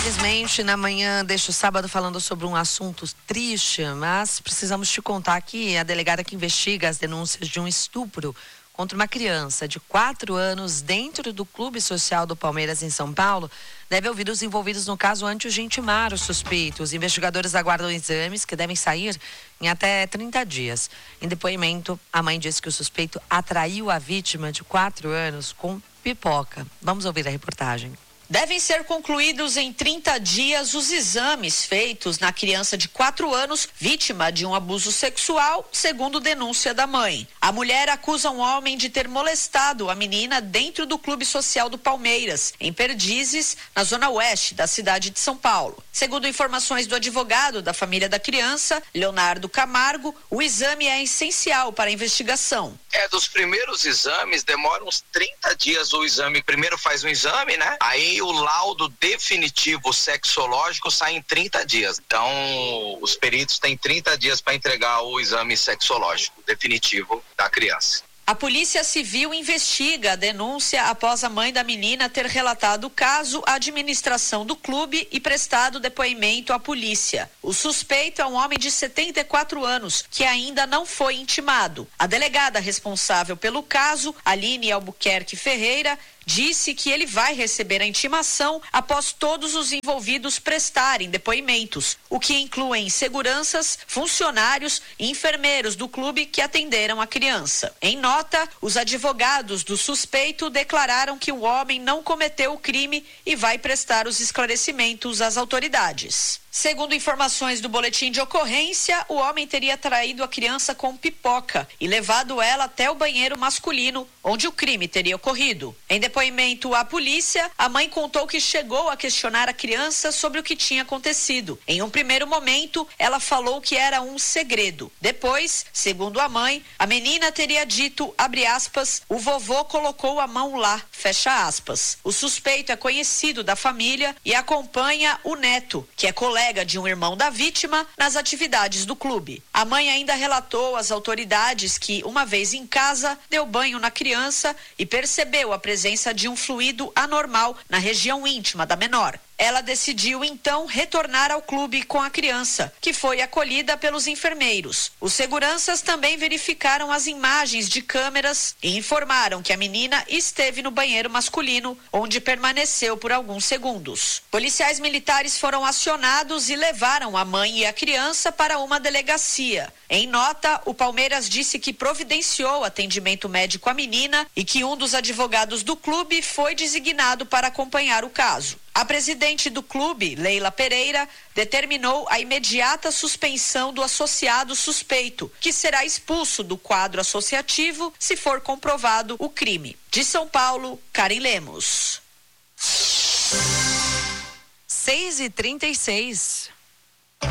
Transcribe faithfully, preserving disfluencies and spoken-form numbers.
Infelizmente, na manhã deste sábado, falando sobre um assunto triste, mas precisamos te contar que a delegada que investiga as denúncias de um estupro contra uma criança de quatro anos dentro do Clube Social do Palmeiras em São Paulo deve ouvir os envolvidos no caso antes de intimar os suspeitos. Os investigadores aguardam exames que devem sair em até trinta dias. Em depoimento, a mãe disse que o suspeito atraiu a vítima de quatro anos com pipoca. Vamos ouvir a reportagem. Devem ser concluídos em trinta dias os exames feitos na criança de quatro anos, vítima de um abuso sexual, segundo denúncia da mãe. A mulher acusa um homem de ter molestado a menina dentro do Clube Social do Palmeiras, em Perdizes, na zona oeste da cidade de São Paulo. Segundo informações do advogado da família da criança, Leonardo Camargo, o exame é essencial para a investigação. É, dos primeiros exames, demora uns trinta dias o exame. Primeiro faz um exame, né? Aí o laudo definitivo sexológico sai em trinta dias. Então, os peritos têm trinta dias para entregar o exame sexológico definitivo da criança. A Polícia Civil investiga a denúncia após a mãe da menina ter relatado o caso à administração do clube e prestado depoimento à polícia. O suspeito é um homem de setenta e quatro anos, que ainda não foi intimado. A delegada responsável pelo caso, Aline Albuquerque Ferreira, disse que ele vai receber a intimação após todos os envolvidos prestarem depoimentos, o que incluem seguranças, funcionários e enfermeiros do clube que atenderam a criança. Em nota, os advogados do suspeito declararam que o homem não cometeu o crime e vai prestar os esclarecimentos às autoridades. Segundo informações do boletim de ocorrência, o homem teria traído a criança com pipoca e levado ela até o banheiro masculino, onde o crime teria ocorrido. Em depoimento à polícia, a mãe contou que chegou a questionar a criança sobre o que tinha acontecido. Em um primeiro momento, ela falou que era um segredo. Depois, segundo a mãe, a menina teria dito, abre aspas, o vovô colocou a mão lá, fecha aspas. O suspeito é conhecido da família e acompanha o neto, que é colega de um irmão da vítima, nas atividades do clube. A mãe ainda relatou às autoridades que, uma vez em casa, deu banho na criança e percebeu a presença de um fluido anormal na região íntima da menor. Ela decidiu, então, retornar ao clube com a criança, que foi acolhida pelos enfermeiros. Os seguranças também verificaram as imagens de câmeras e informaram que a menina esteve no banheiro masculino, onde permaneceu por alguns segundos. Policiais militares foram acionados e levaram a mãe e a criança para uma delegacia. Em nota, o Palmeiras disse que providenciou atendimento médico à menina e que um dos advogados do clube foi designado para acompanhar o caso. A presidente do clube, Leila Pereira, determinou a imediata suspensão do associado suspeito, que será expulso do quadro associativo se for comprovado o crime. De São Paulo, Karen Lemos. seis e trinta e seis.